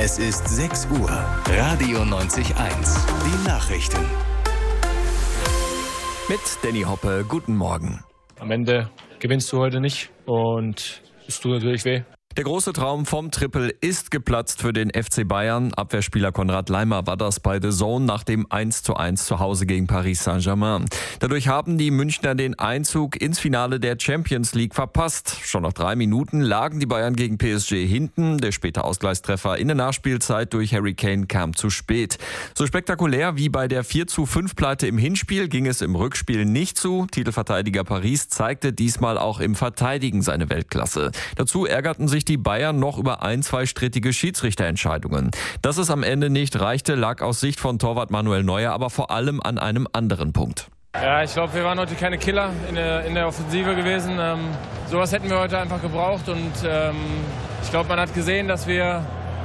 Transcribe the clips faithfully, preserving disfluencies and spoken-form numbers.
Es ist sechs Uhr. Radio neunzig eins. Die Nachrichten. Mit Danny Hoppe, guten Morgen. Am Ende gewinnst du heute nicht und es tut natürlich weh. Der große Traum vom Triple ist geplatzt für den F C Bayern. Abwehrspieler Konrad Laimer war das bei The Zone nach dem eins zu eins zu Hause gegen Paris Saint-Germain. Dadurch haben die Münchner den Einzug ins Finale der Champions League verpasst. Schon nach drei Minuten lagen die Bayern gegen P S G hinten. Der späte Ausgleichstreffer in der Nachspielzeit durch Harry Kane kam zu spät. So spektakulär wie bei der vier zu fünf Pleite im Hinspiel ging es im Rückspiel nicht zu. Titelverteidiger Paris zeigte diesmal auch im Verteidigen seine Weltklasse. Dazu ärgerten sich die Bayern noch über ein, zwei strittige Schiedsrichterentscheidungen. Dass es am Ende nicht reichte, lag aus Sicht von Torwart Manuel Neuer aber vor allem an einem anderen Punkt. Ja, ich glaube, wir waren heute keine Killer in der, in der Offensive gewesen. Ähm, sowas hätten wir heute einfach gebraucht und ähm, ich glaube, man hat gesehen, dass wir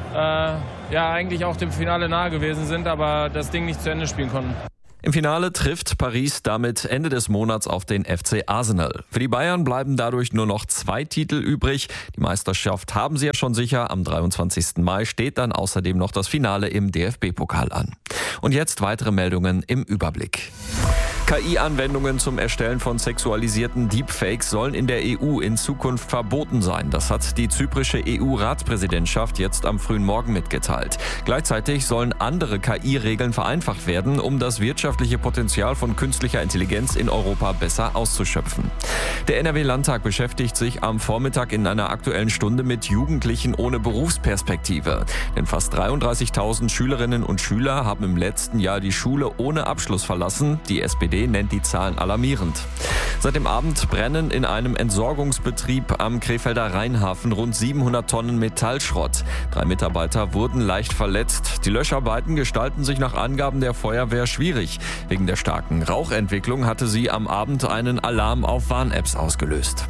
äh, ja eigentlich auch dem Finale nahe gewesen sind, aber das Ding nicht zu Ende spielen konnten. Im Finale trifft Paris damit Ende des Monats auf den F C Arsenal. Für die Bayern bleiben dadurch nur noch zwei Titel übrig. Die Meisterschaft haben sie ja schon sicher. Am dreiundzwanzigsten Mai steht dann außerdem noch das Finale im D F B-Pokal an. Und jetzt weitere Meldungen im Überblick. K I-Anwendungen zum Erstellen von sexualisierten Deepfakes sollen in der E U in Zukunft verboten sein. Das hat die zyprische E U-Ratspräsidentschaft jetzt am frühen Morgen mitgeteilt. Gleichzeitig sollen andere K I-Regeln vereinfacht werden, um das wirtschaftliche Potenzial von künstlicher Intelligenz in Europa besser auszuschöpfen. Der N R W-Landtag beschäftigt sich am Vormittag in einer Aktuellen Stunde mit Jugendlichen ohne Berufsperspektive. Denn fast dreiunddreißigtausend Schülerinnen und Schüler haben im letzten Jahr die Schule ohne Abschluss verlassen. Die S P D nennt die Zahlen alarmierend. Seit dem Abend brennen in einem Entsorgungsbetrieb am Krefelder Rheinhafen rund siebenhundert Tonnen Metallschrott. Drei Mitarbeiter wurden leicht verletzt. Die Löscharbeiten gestalten sich nach Angaben der Feuerwehr schwierig. Wegen der starken Rauchentwicklung hatte sie am Abend einen Alarm auf Warn-Apps ausgelöst.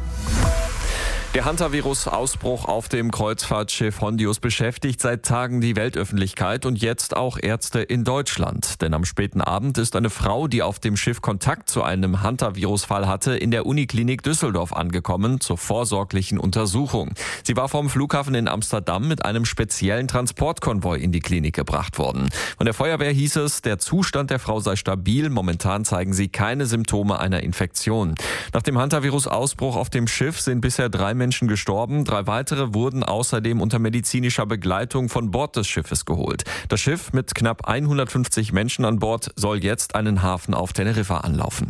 Der Hantavirus-Ausbruch auf dem Kreuzfahrtschiff Hondius beschäftigt seit Tagen die Weltöffentlichkeit und jetzt auch Ärzte in Deutschland. Denn am späten Abend ist eine Frau, die auf dem Schiff Kontakt zu einem Hantavirus-Fall hatte, in der Uniklinik Düsseldorf angekommen zur vorsorglichen Untersuchung. Sie war vom Flughafen in Amsterdam mit einem speziellen Transportkonvoi in die Klinik gebracht worden. Von der Feuerwehr hieß es, der Zustand der Frau sei stabil. Momentan zeigen sie keine Symptome einer Infektion. Nach dem Hantavirus-Ausbruch auf dem Schiff sind bisher drei Menschen gestorben. Drei weitere wurden außerdem unter medizinischer Begleitung von Bord des Schiffes geholt. Das Schiff mit knapp hundertfünfzig Menschen an Bord soll jetzt einen Hafen auf Teneriffa anlaufen.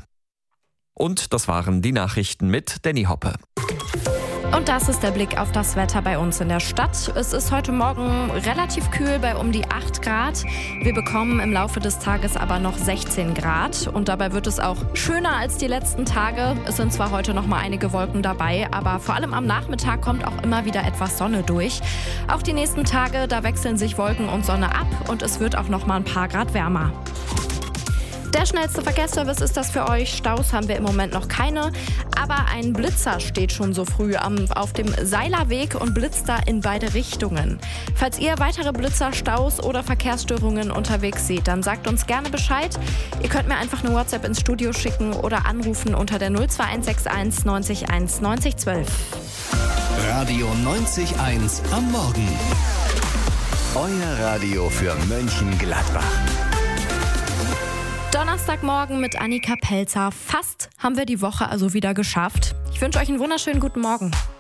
Und das waren die Nachrichten mit Danny Hoppe. Und das ist der Blick auf das Wetter bei uns in der Stadt. Es ist heute Morgen relativ kühl bei um die acht Grad. Wir bekommen im Laufe des Tages aber noch sechzehn Grad. Und dabei wird es auch schöner als die letzten Tage. Es sind zwar heute noch mal einige Wolken dabei, aber vor allem am Nachmittag kommt auch immer wieder etwas Sonne durch. Auch die nächsten Tage, da wechseln sich Wolken und Sonne ab und es wird auch noch mal ein paar Grad wärmer. Der schnellste Verkehrsservice ist das für euch. Staus haben wir im Moment noch keine. Aber ein Blitzer steht schon so früh am, auf dem Seilerweg und blitzt da in beide Richtungen. Falls ihr weitere Blitzer, Staus oder Verkehrsstörungen unterwegs seht, dann sagt uns gerne Bescheid. Ihr könnt mir einfach eine WhatsApp ins Studio schicken oder anrufen unter der null zwei eins sechs eins neunzig eins neunzig zwölf. Radio neunzig eins am Morgen. Euer Radio für Mönchengladbach. Donnerstagmorgen mit Annika Pelzer. Fast haben wir die Woche also wieder geschafft. Ich wünsche euch einen wunderschönen guten Morgen.